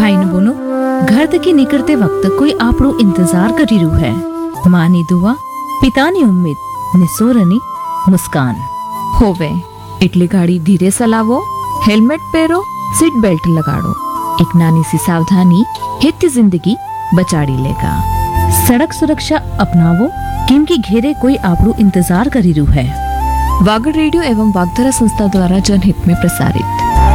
ભાઈ બહેનો, ઘર થકી નીકળતે વખત કોઈ આપણો ઇંતજાર કરી રહ્યું है। માની દુઆ, પિતાની ઉમ્મીદ, નિસોરની મુસ્કાન હોવે એટલે ગાડી ધીરે ચલાવો, હેલ્મેટ પહેરો, सीट बेल्ट लगाड़ो। एक नानी सी सावधानी हित जिंदगी बचाड़ी लेगा। सड़क सुरक्षा अपनावो, क्योंकि घेरे कोई આપણું इंतजार કરી રહ્યું है। वागड़ रेडियो एवं वागधरा संस्था द्वारा जनहित में प्रसारित।